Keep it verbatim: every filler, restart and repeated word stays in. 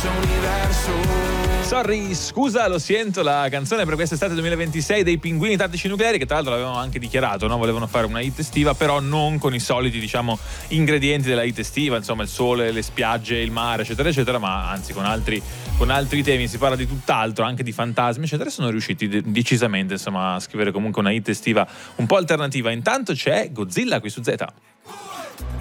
Sorry, scusa, lo sento, la canzone per quest'estate duemilaventisei dei Pinguini Tattici Nucleari, che tra l'altro l'avevano anche dichiarato, no? Volevano fare una hit estiva, però non con i soliti, diciamo, ingredienti della hit estiva, insomma il sole, le spiagge, il mare, eccetera eccetera, ma anzi con altri, con altri temi. Si parla di tutt'altro, anche di fantasmi, eccetera. Sono riusciti de- decisamente, insomma, a scrivere comunque una hit estiva un po' alternativa. Intanto c'è Godzilla qui su Z.